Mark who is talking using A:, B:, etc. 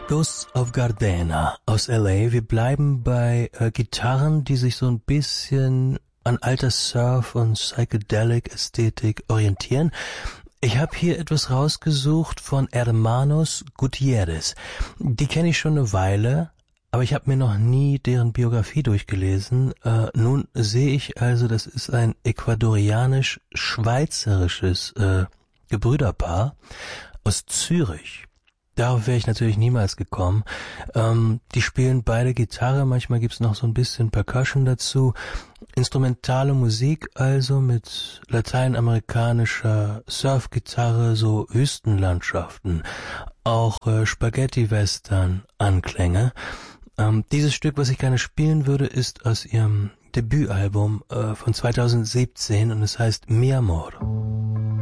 A: Ghosts of Gardena aus L.A. Wir bleiben bei Gitarren, die sich so ein bisschen an alter Surf- und Psychedelic-Ästhetik orientieren. Ich habe hier etwas rausgesucht von Hermanos Gutierrez. Die kenne ich schon eine Weile, aber ich habe mir noch nie deren Biografie durchgelesen. Nun sehe ich also, das ist ein ecuadorianisch-schweizerisches Gebrüderpaar aus Zürich. Darauf wäre ich natürlich niemals gekommen. Die spielen beide Gitarre, manchmal gibt's noch so ein bisschen Percussion dazu. Instrumentale Musik also mit lateinamerikanischer Surfgitarre, so Wüstenlandschaften, auch Spaghetti-Western-Anklänge. Dieses Stück, was ich gerne spielen würde, ist aus ihrem Debütalbum von 2017 und es heißt Mi Amor.